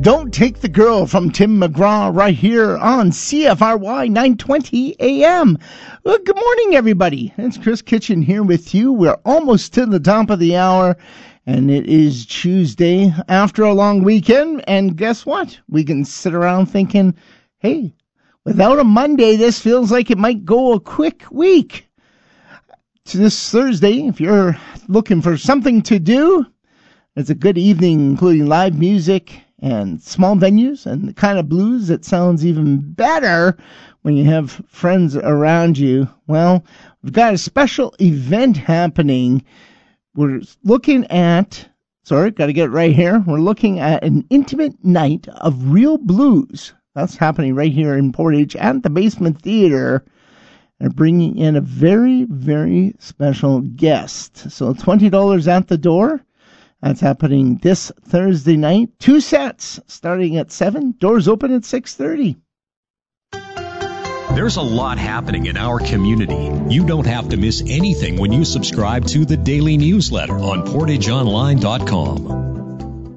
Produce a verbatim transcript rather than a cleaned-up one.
Don't Take the Girl from Tim McGraw right here on C F R Y nine twenty A M. Well, good morning, everybody. It's Chris Kitchen here with you. We're almost to the top of the hour, and it is Tuesday after a long weekend. And guess what? We can sit around thinking, hey, without a Monday, this feels like it might go a quick week. To this Thursday, if you're looking for something to do, it's a good evening, including live music and small venues and the kind of blues that sounds even better when you have friends around you. Well, we've got a special event happening. We're looking at, sorry, got to get it right here. We're looking at an intimate night of real blues. That's happening right here in Portage at the Basement Theater. They're bringing in a very, very special guest. So twenty dollars at the door. That's happening this Thursday night. Two sets starting at seven. Doors open at six thirty. There's a lot happening in our community. You don't have to miss anything when you subscribe to the daily newsletter on portage online dot com.